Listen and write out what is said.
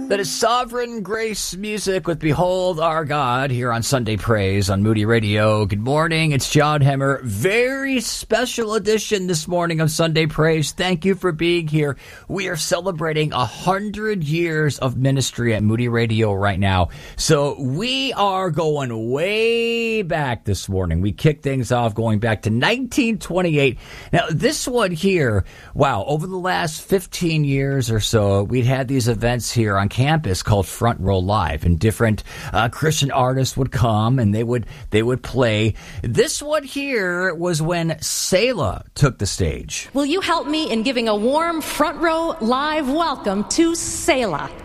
That is Sovereign Grace music with Behold Our God here on Sunday Praise on Moody Radio. Good morning. It's John Hemmer. Very special edition this morning of Sunday Praise. Thank you for being here. We are celebrating 100 years of ministry at Moody Radio right now. So we are going way back this morning. We kicked things off going back to 1928. Now, this one here, wow, over the last 15 years or so, we'd had these events here on campus called Front Row Live, and different Christian artists would come and they would play. This one here was when Selah took the stage. Will you help me in giving a warm Front Row Live welcome to Selah?